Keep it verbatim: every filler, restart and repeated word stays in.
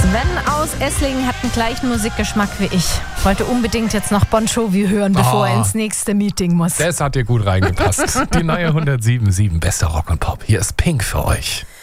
Sven aus Esslingen hat den gleichen Musikgeschmack wie ich. Wollte unbedingt jetzt noch Bon Jovi hören, bevor Oh. er ins nächste Meeting muss. Das hat dir gut reingepasst. Die neue hundertsieben Komma sieben Bester Rock und Pop. Hier ist Pink für euch.